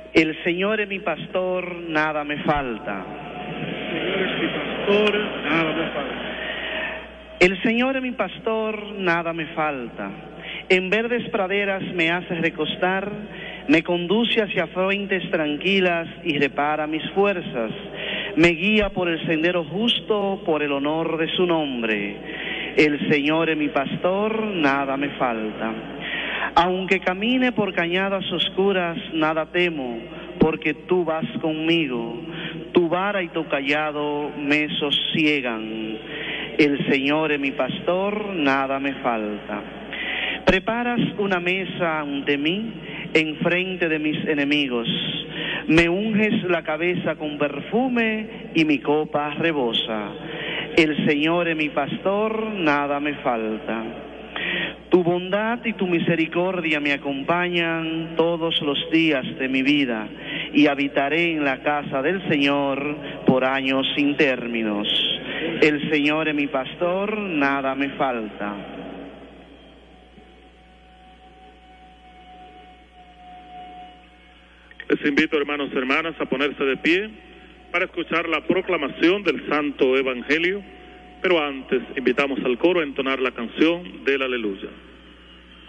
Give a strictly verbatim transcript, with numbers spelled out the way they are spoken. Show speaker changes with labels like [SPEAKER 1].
[SPEAKER 1] El Señor es mi pastor, nada me falta.
[SPEAKER 2] El Señor es mi pastor, nada me falta.
[SPEAKER 1] El Señor es mi pastor, nada me falta. En verdes praderas me hace recostar, me conduce hacia fuentes tranquilas y repara mis fuerzas. Me guía por el sendero justo, por el honor de su nombre. El Señor es mi pastor, nada me falta. Aunque camine por cañadas oscuras, nada temo, porque tú vas conmigo. Tu vara y tu cayado me sosiegan. El Señor es mi pastor, nada me falta. Preparas una mesa ante mí, enfrente de mis enemigos. Me unges la cabeza con perfume y mi copa rebosa. El Señor es mi pastor, nada me falta. Tu bondad y tu misericordia me acompañan todos los días de mi vida, y habitaré en la casa del Señor por años sin términos. El Señor es mi pastor, nada me falta.
[SPEAKER 2] Les invito, hermanos y hermanas, a ponerse de pie para escuchar la proclamación del Santo Evangelio, pero antes invitamos al coro a entonar la canción del Aleluya.